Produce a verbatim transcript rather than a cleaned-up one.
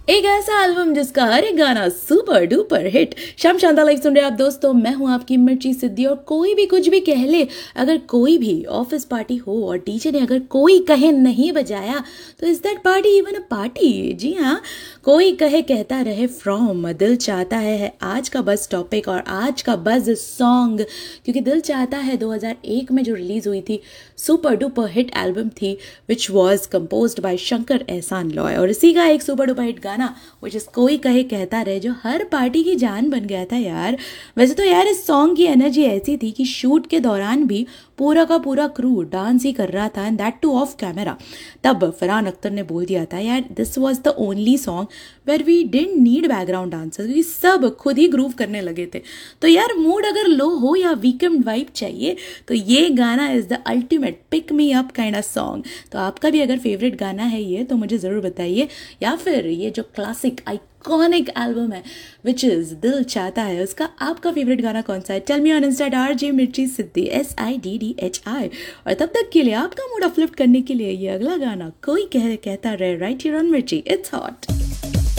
एक ऐसा एल्बम जिसका हर एक गाना सुपर डुपर हिट। शाम शांता लाइव सुन रहे आप दोस्तों, मैं हूं आपकी मिर्ची सिद्धि। और कोई भी कुछ भी कह ले, अगर कोई भी ऑफिस पार्टी हो और डीजे ने अगर कोई कहे नहीं बजाया तो is that party even a party? जी हाँ, कोई कहे कहता रहे फ्रॉम दिल चाहता है, है आज का बस टॉपिक और आज का बज सॉन्ग। क्योंकि दिल चाहता है दो हज़ार एक में जो रिलीज हुई थी, सुपर डुपर हिट एल्बम थी, which was composed bye Shankar एहसान लॉय। और इसी का एक सुपर डुपर हिट गाना विच इज कोई कहे कहता रहे, जो हर पार्टी की जान बन गया था यार। वैसे तो यार इस सॉन्ग की एनर्जी ऐसी थी कि शूट के दौरान भी पूरा का पूरा क्रू डांस ही कर रहा था, and that two of camera. तब फरहान अख्तर ने बोल दिया था यार, this was the only song where we didn't need background dancers, क्योंकि सब खुद ही ग्रूव करने लगे थे। तो यार मूड अगर लो हो या वीकेंड वाइब चाहिए तो ये गाना is the ultimate pick me up kind of song. तो आपका भी अगर फेवरेट गाना है ये तो मुझे ज़रूर बताइए, या फिर ये जो क्लासिक आइकॉनिक एल्बम है विच इज़ दिल चाहता है, उसका आपका फेवरेट गाना कौन सा है? Tell me on Insta R J मिर्ची सिद्धि, S I D D H I. और तब तक के लिए आपका मूड अपलिफ्ट करने के लिए ये अगला गाना कोई कह कहता रहे, राइट हियर ऑन मिर्ची, इट्स हॉट।